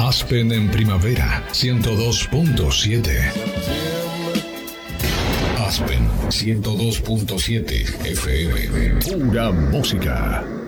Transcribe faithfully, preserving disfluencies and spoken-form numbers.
Aspen en primavera, ciento dos punto siete. Aspen ciento dos punto siete F M. Pura música.